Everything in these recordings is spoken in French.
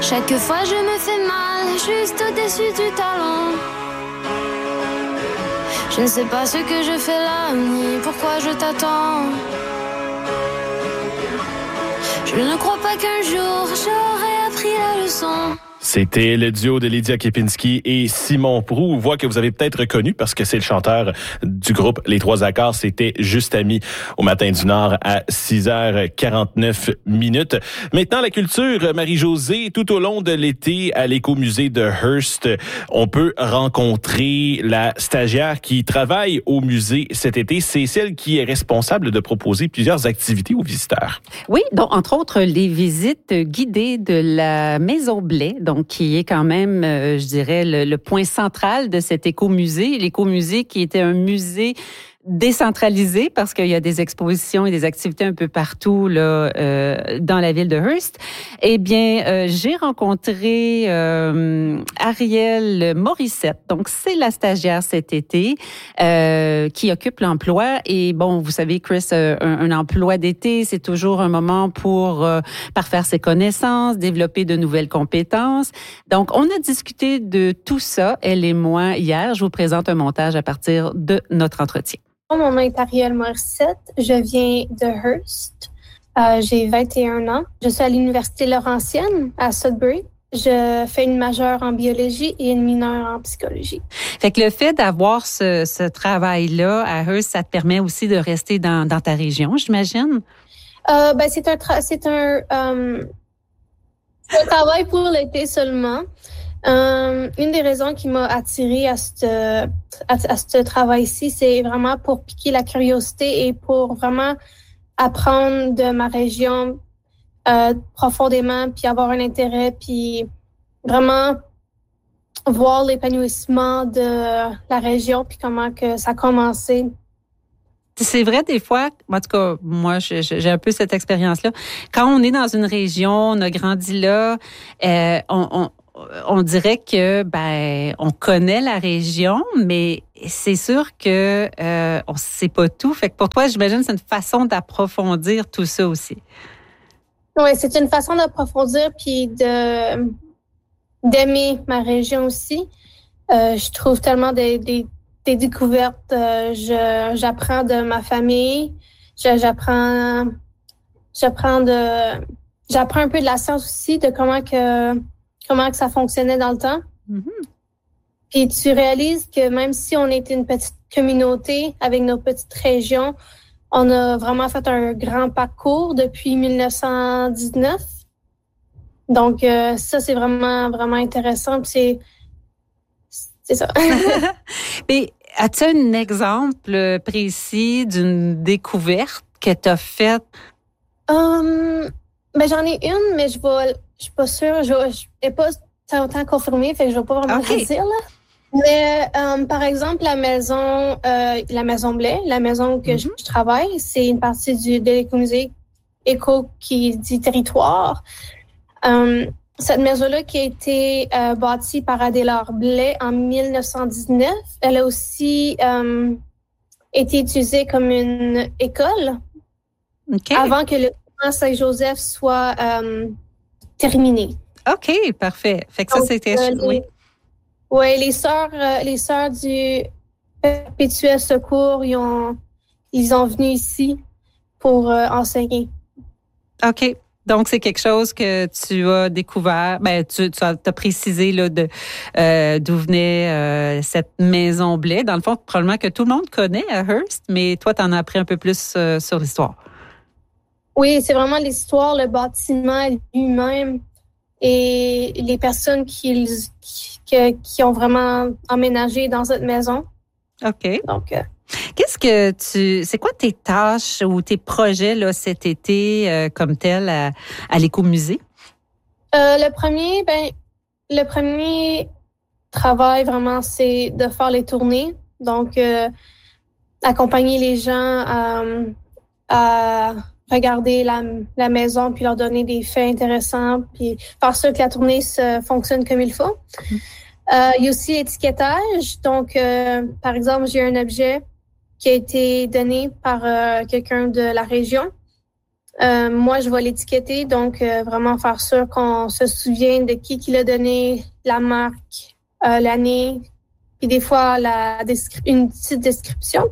Chaque fois je me fais mal, juste au-dessus du talon. Je ne sais pas ce que je fais là, ni pourquoi je t'attends. Je ne crois pas qu'un jour j'aurai appris la leçon. C'était le duo de Lydia Kepinski et Simon Proulx. Voix que vous avez peut-être reconnu parce que c'est le chanteur du groupe Les Trois Accords. C'était Juste Amis au Matin du Nord à 6h49. Maintenant, la culture, Marie-Josée, tout au long de l'été à l'Écomusée de Hearst, on peut rencontrer la stagiaire qui travaille au musée cet été. C'est celle qui est responsable de proposer plusieurs activités aux visiteurs. Oui, donc entre autres les visites guidées de la Maison Blais, donc qui est quand même, je dirais, le point central de cet écomusée. L'écomusée qui était un musée décentralisé parce qu'il y a des expositions et des activités un peu partout là dans la ville de Hearst. Eh bien, j'ai rencontré Arielle Morissette. Donc, c'est la stagiaire cet été qui occupe l'emploi. Et bon, vous savez, Chris, un emploi d'été, c'est toujours un moment pour parfaire ses connaissances, développer de nouvelles compétences. Donc, on a discuté de tout ça, elle et moi, hier. Je vous présente un montage à partir de notre entretien. Mon nom est Arielle Morissette. Je viens de Hearst. J'ai 21 ans. Je suis à l'Université Laurentienne à Sudbury. Je fais une majeure en biologie et une mineure en psychologie. Fait que le fait d'avoir ce travail-là à Hearst, ça te permet aussi de rester dans ta région, j'imagine? C'est un travail pour l'été seulement. Une des raisons qui m'a attirée à ce travail-ci, c'est vraiment pour piquer la curiosité et pour vraiment apprendre de ma région profondément, puis avoir un intérêt, puis vraiment voir l'épanouissement de la région, puis comment que ça a commencé. C'est vrai, des fois, en tout cas, moi, j'ai un peu cette expérience-là. Quand on est dans une région, on a grandi là, on dirait que on connaît la région, mais c'est sûr que on sait pas tout. Fait que pour toi, j'imagine c'est une façon d'approfondir tout ça aussi. Oui, c'est une façon d'approfondir puis d'aimer ma région aussi. Je trouve tellement des découvertes. J'apprends de ma famille. J'apprends un peu de la science aussi, de comment que ça fonctionnait dans le temps. Mm-hmm. Puis tu réalises que même si on était une petite communauté avec nos petites régions, on a vraiment fait un grand parcours depuis 1919. Donc ça, c'est vraiment, vraiment intéressant. Puis c'est ça. Et as-tu un exemple précis d'une découverte que tu as faite? J'en ai une, mais je suis pas sûre. Je n'ai pas autant confirmée, fait que je vais pas vraiment le dire, là. Mais, par exemple, la maison Blais, la maison que je travaille, c'est une partie de l'écomusée éco qui dit territoire. Cette maison-là qui a été bâtie par Adélard Blais en 1919, elle a aussi été utilisée comme une école avant que le Saint-Joseph soit terminé. OK, parfait. Fait que ça, c'était... Oui, les sœurs du Perpétuel Secours, ils ont venu ici pour enseigner. OK. Donc, c'est quelque chose que tu as découvert. Tu as précisé là, d'où venait cette maison Blais. Dans le fond, probablement que tout le monde connaît à Hearst, mais toi, tu en as appris un peu plus sur l'histoire. Oui, c'est vraiment l'histoire, le bâtiment lui-même et les personnes qui ont vraiment emménagé dans cette maison. OK. Donc, c'est quoi tes tâches ou tes projets là, cet été comme tel à l'écomusée? Le premier travail vraiment, c'est de faire les tournées. Donc, accompagner les gens à regarder la maison puis leur donner des faits intéressants puis faire sûr que la tournée fonctionne comme il faut. Il y a aussi l'étiquetage. Donc, par exemple, j'ai un objet qui a été donné par quelqu'un de la région. moi, je vais l'étiqueter, donc vraiment faire sûr qu'on se souvienne de qui l'a donné, la marque, l'année, puis des fois une petite description.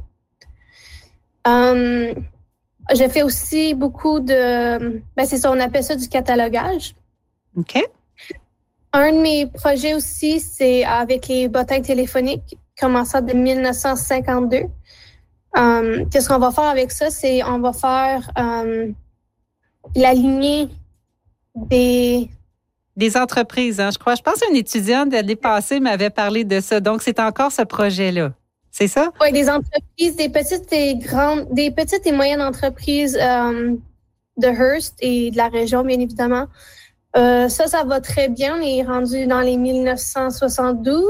Je fais aussi beaucoup c'est ça, on appelle ça du catalogage. OK. Un de mes projets aussi, c'est avec les bottins téléphoniques, commençant de 1952. Qu'est-ce qu'on va faire avec ça? C'est on va faire la lignée des entreprises. Hein, je pense qu'un étudiant de l'année passée m'avait parlé de ça. Donc, c'est encore ce projet-là. C'est ça? Oui, des entreprises, des petites et moyennes entreprises de Hearst et de la région, bien évidemment. Ça va très bien. On est rendu dans les 1972.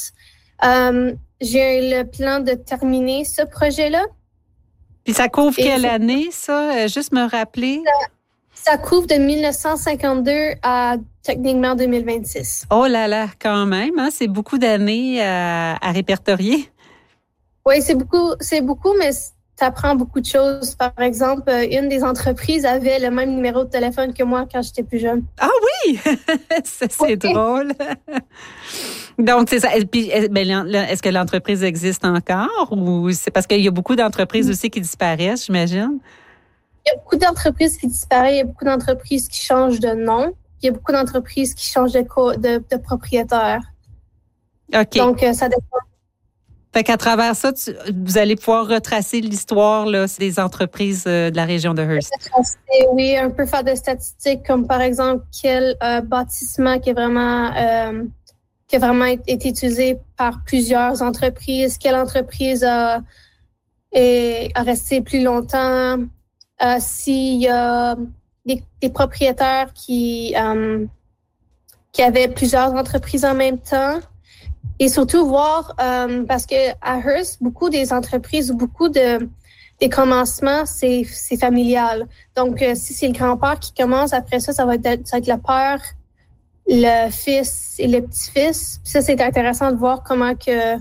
J'ai le plan de terminer ce projet-là. Puis ça couvre quelle année, ça? Juste me rappeler. Ça couvre de 1952 à techniquement 2026. Oh là là, quand même, hein? C'est beaucoup d'années à répertorier. Oui, c'est beaucoup, mais ça prend beaucoup de choses. Par exemple, une des entreprises avait le même numéro de téléphone que moi quand j'étais plus jeune. Ah oui! C'est drôle. Donc, c'est ça. Et puis, est-ce que l'entreprise existe encore ou c'est parce qu'il y a beaucoup d'entreprises aussi qui disparaissent, j'imagine? Il y a beaucoup d'entreprises qui disparaissent, il y a beaucoup d'entreprises qui changent de nom, il y a beaucoup d'entreprises qui changent de propriétaire. OK. Donc, ça dépend. Fait qu'à travers ça, vous allez pouvoir retracer l'histoire là, des entreprises de la région de Hearst. Oui, un peu faire des statistiques comme par exemple quel bâtiment qui a vraiment été utilisé par plusieurs entreprises, quelle entreprise a resté plus longtemps, s'il y a des propriétaires qui avaient plusieurs entreprises en même temps. Et surtout voir, parce que à Hearst, beaucoup des entreprises ou beaucoup des commencements, c'est familial. Donc, si c'est le grand-père qui commence, après ça va être le père, le fils et le petit-fils. Puis ça, c'est intéressant de voir comment que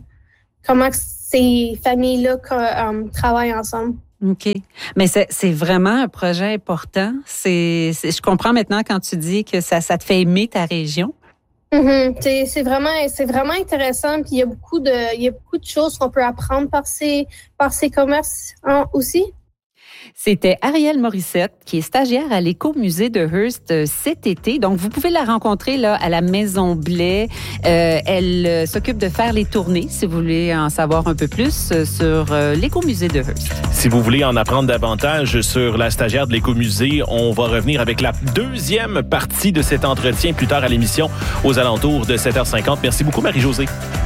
ces familles-là travaillent ensemble. OK. Mais c'est vraiment un projet important. Je comprends maintenant quand tu dis que ça te fait aimer ta région. Mm-hmm. C'est vraiment intéressant. Puis il y a beaucoup de choses qu'on peut apprendre par ces commerces aussi. C'était Arielle Morissette, qui est stagiaire à l'Écomusée de Hearst cet été. Donc, vous pouvez la rencontrer là à la Maison Blais. Elle s'occupe de faire les tournées, si vous voulez en savoir un peu plus sur l'Écomusée de Hearst. Si vous voulez en apprendre davantage sur la stagiaire de l'Écomusée, on va revenir avec la deuxième partie de cet entretien plus tard à l'émission, aux alentours de 7h50. Merci beaucoup, Marie-Josée.